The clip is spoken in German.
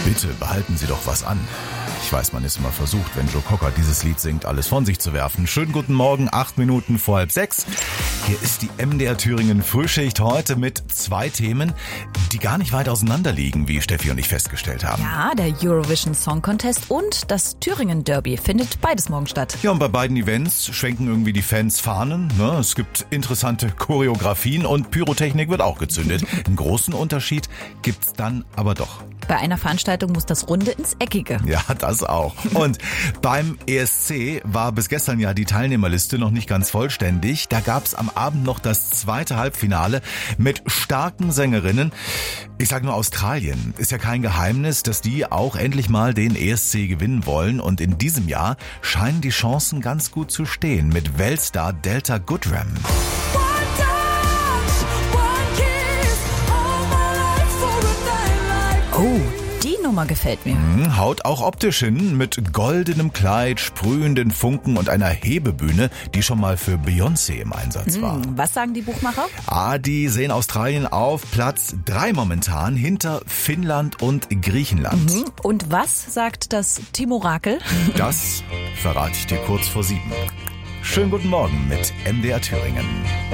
Bitte behalten Sie doch was an. Ich weiß, man ist immer versucht, wenn Joe Cocker dieses Lied singt, alles von sich zu werfen. Schönen guten Morgen, 8 Minuten vor 5:30. Hier ist die MDR Thüringen Frühschicht heute mit 2 Themen, die gar nicht weit auseinander liegen, wie Steffi und ich festgestellt haben. Ja, der Eurovision Song Contest und das Thüringen Derby findet beides morgen statt. Ja, und bei beiden Events schwenken irgendwie die Fans Fahnen. Ne? Es gibt interessante Choreografien und Pyrotechnik wird auch gezündet. Einen großen Unterschied gibt's dann aber doch. Bei einer Veranstaltung muss das Runde ins Eckige. Ja, das auch. Und beim ESC war bis gestern ja die Teilnehmerliste noch nicht ganz vollständig. Da gab's am Abend noch das zweite Halbfinale mit starken Sängerinnen. Ich sag nur Australien. Ist ja kein Geheimnis, dass die auch endlich mal den ESC gewinnen wollen. Und in diesem Jahr scheinen die Chancen ganz gut zu stehen mit Weltstar Delta Goodrem. Oh, die Nummer gefällt mir. Haut auch optisch hin mit goldenem Kleid, sprühenden Funken und einer Hebebühne, die schon mal für Beyoncé im Einsatz war. Was sagen die Buchmacher? Die sehen Australien auf Platz 3 momentan hinter Finnland und Griechenland. Und was sagt das Timorakel? Das verrate ich dir kurz vor 7. Schönen guten Morgen mit MDR Thüringen.